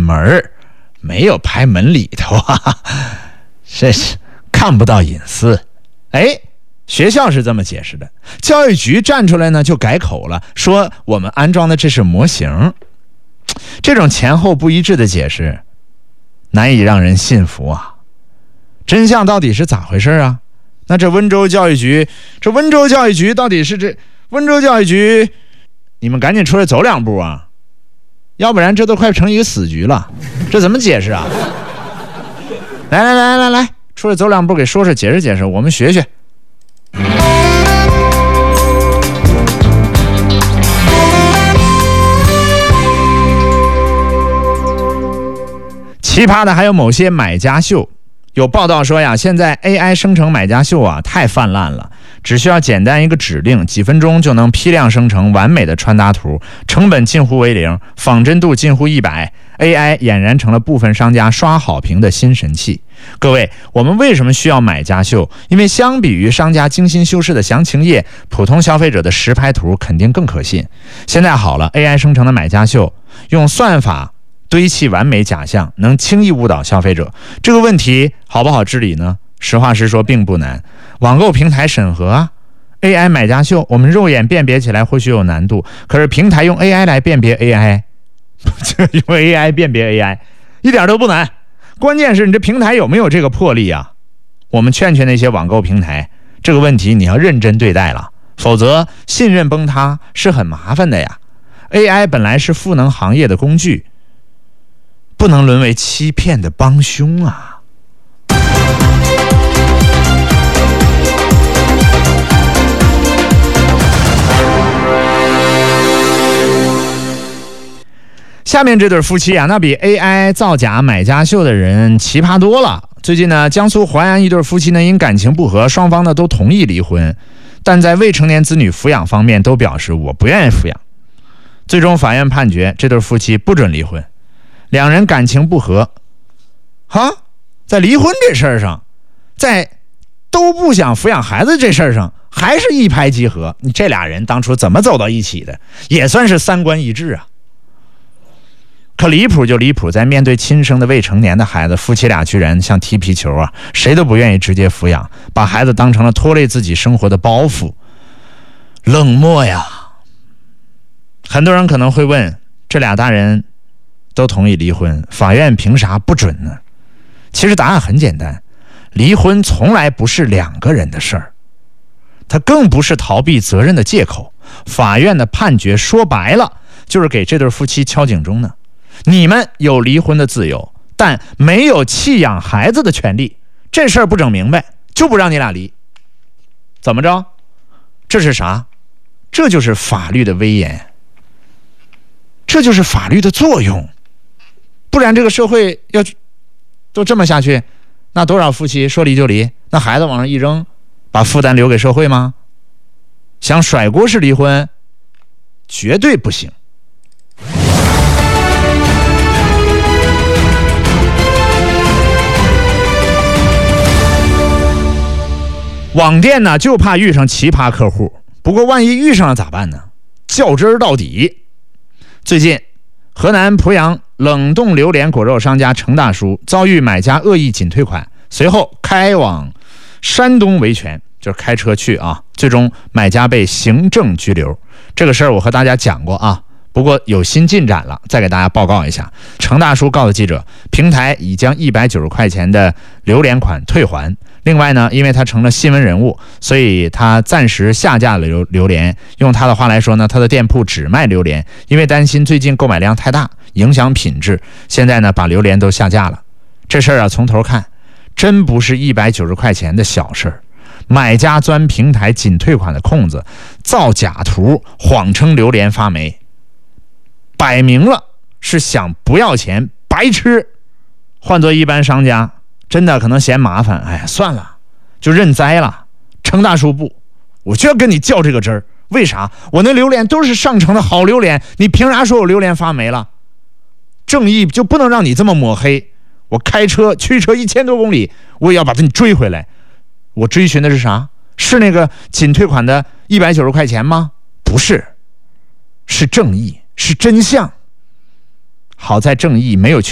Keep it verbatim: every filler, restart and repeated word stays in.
门，没有拍门里头啊，这是看不到隐私。哎，学校是这么解释的，教育局站出来呢就改口了，说我们安装的这是模型。这种前后不一致的解释难以让人信服啊！真相到底是咋回事啊？那这温州教育局，这温州教育局到底是这温州教育局，你们赶紧出来走两步啊！要不然这都快成一个死局了，这怎么解释啊？来来来来来，出来走两步，给说说解释解释，我们学学。奇葩的还有某些买家秀，有报道说呀，现在 A I 生成买家秀啊太泛滥了，只需要简单一个指令，几分钟就能批量生成完美的穿搭图，成本近乎为零，仿真度近乎一百。A I 俨然成了部分商家刷好评的新神器。各位，我们为什么需要买家秀？因为相比于商家精心修饰的详情页，普通消费者的实拍图肯定更可信。现在好了， A I 生成的买家秀用算法堆砌完美假象，能轻易误导消费者。这个问题好不好治理呢？实话实说并不难，网购平台审核啊。A I 买家秀，我们肉眼辨别起来或许有难度，可是平台用 A I 来辨别 A I， 用 A I 辨别 A I 一点都不难。关键是你这平台有没有这个魄力啊？我们劝劝那些网购平台，这个问题你要认真对待了，否则信任崩塌是很麻烦的呀。A I 本来是赋能行业的工具，不能沦为欺骗的帮凶啊！下面这对夫妻啊，那比 A I 造假买家秀的人奇葩多了。最近呢，江苏淮安一对夫妻呢因感情不和，双方呢都同意离婚，但在未成年子女抚养方面都表示我不愿意抚养。最终法院判决这对夫妻不准离婚。两人感情不和，哈，在离婚这事儿上，在都不想抚养孩子这事儿上，还是一拍即合。你这俩人当初怎么走到一起的？也算是三观一致啊。可离谱就离谱，在面对亲生的未成年的孩子，夫妻俩居然像踢皮球啊，谁都不愿意直接抚养，把孩子当成了拖累自己生活的包袱，冷漠呀。很多人可能会问，这俩大人都同意离婚，法院凭啥不准呢？其实答案很简单，离婚从来不是两个人的事儿，它更不是逃避责任的借口。法院的判决说白了，就是给这对夫妻敲警钟呢。你们有离婚的自由，但没有弃养孩子的权利。这事儿不整明白，就不让你俩离。怎么着？这是啥？这就是法律的威严，这就是法律的作用。不然这个社会要都这么下去，那多少夫妻说离就离，那孩子往上一扔，把负担留给社会吗？想甩锅式离婚，绝对不行。网店呢就怕遇上奇葩客户，不过万一遇上了咋办呢？较真儿到底。最近河南濮阳冷冻榴莲果肉商家程大叔遭遇买家恶意仅退款，随后开往山东维权，就是开车去啊，最终买家被行政拘留。这个事儿我和大家讲过啊，不过有新进展了，再给大家报告一下。程大叔告诉记者，平台已将一百九十块钱的榴莲款退还。另外呢，因为他成了新闻人物，所以他暂时下架了榴榴莲。用他的话来说呢，他的店铺只卖榴莲，因为担心最近购买量太大，影响品质，现在呢把榴莲都下架了。这事儿啊，从头看，真不是一百九十块钱的小事儿。买家钻平台仅退款的空子，造假图，谎称榴莲发霉，摆明了是想不要钱，白吃。换做一般商家，真的可能嫌麻烦，哎呀，算了，就认栽了。程大叔不，我就要跟你较这个真儿。为啥？我那榴莲都是上乘的好榴莲，你凭啥说我榴莲发霉了？正义就不能让你这么抹黑。我开车驱车一千多公里，我也要把你追回来。我追寻的是啥？是那个仅退款的一百九十块钱吗？不是，是正义，是真相。好在正义没有